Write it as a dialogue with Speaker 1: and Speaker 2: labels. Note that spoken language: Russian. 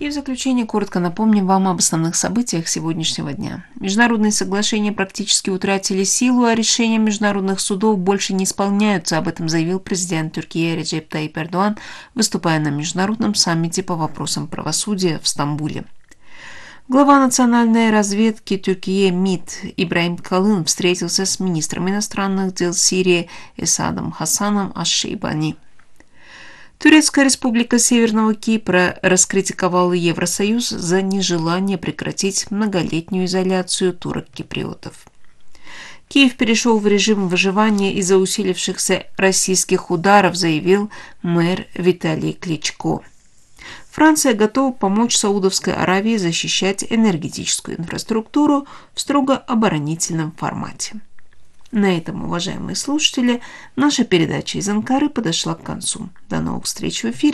Speaker 1: И в заключение коротко напомним вам об основных событиях сегодняшнего дня. Международные соглашения практически утратили силу, а решения международных судов больше не исполняются. Об этом заявил президент Турции Реджеп Тайип Эрдоган, выступая на международном саммите по вопросам правосудия в Стамбуле. Глава национальной разведки Türkiye МИД Ибрагим Калын встретился с министром иностранных дел Сирии Эсадом Хасаном Аш-Шейбани. Турецкая республика Северного Кипра раскритиковала Евросоюз за нежелание прекратить многолетнюю изоляцию турок-киприотов. Киев перешел в режим выживания из-за усилившихся российских ударов, заявил мэр Виталий Кличко. Франция готова помочь Саудовской Аравии защищать энергетическую инфраструктуру в строго оборонительном формате. На этом, уважаемые слушатели, наша передача из Анкары подошла к концу. До новых встреч в эфире.